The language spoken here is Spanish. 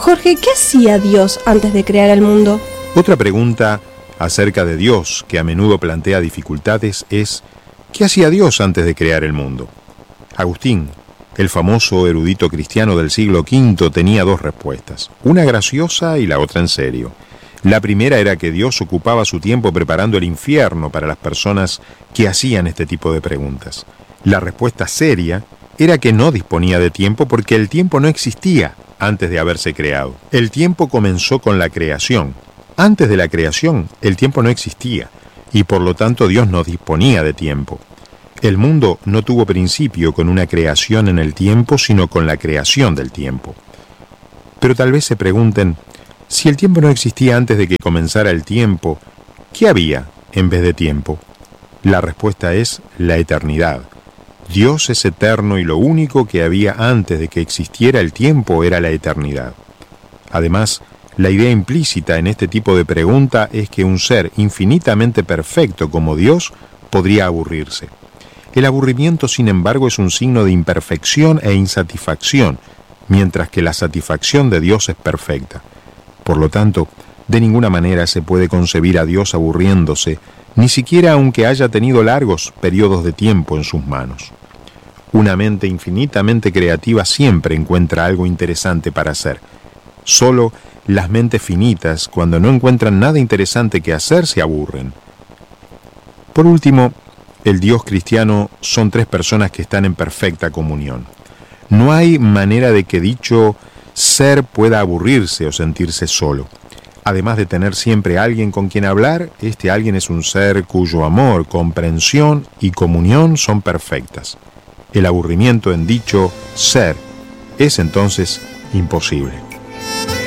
Jorge, ¿qué hacía Dios antes de crear el mundo? Otra pregunta acerca de Dios que a menudo plantea dificultades es: ¿qué hacía Dios antes de crear el mundo? Agustín, el famoso erudito cristiano del siglo V, tenía dos respuestas, una graciosa y la otra en serio. La primera era que Dios ocupaba su tiempo preparando el infierno para las personas que hacían este tipo de preguntas. La respuesta seria era que no disponía de tiempo porque el tiempo no existía antes de haberse creado. El tiempo comenzó con la creación. Antes de la creación, el tiempo no existía y por lo tanto Dios no disponía de tiempo. El mundo no tuvo principio con una creación en el tiempo, sino con la creación del tiempo. Pero tal vez se pregunten, si el tiempo no existía antes de que comenzara el tiempo, ¿qué había en vez de tiempo? La respuesta es la eternidad. Dios es eterno y lo único que había antes de que existiera el tiempo era la eternidad. Además, la idea implícita en este tipo de pregunta es que un ser infinitamente perfecto como Dios podría aburrirse. El aburrimiento, sin embargo, es un signo de imperfección e insatisfacción, mientras que la satisfacción de Dios es perfecta. Por lo tanto, de ninguna manera se puede concebir a Dios aburriéndose, ni siquiera aunque haya tenido largos periodos de tiempo en sus manos. Una mente infinitamente creativa siempre encuentra algo interesante para hacer. Solo las mentes finitas, cuando no encuentran nada interesante que hacer, se aburren. Por último, el Dios cristiano son tres personas que están en perfecta comunión. No hay manera de que dicho ser pueda aburrirse o sentirse solo. Además de tener siempre alguien con quien hablar, este alguien es un ser cuyo amor, comprensión y comunión son perfectas. El aburrimiento en dicho ser es entonces imposible.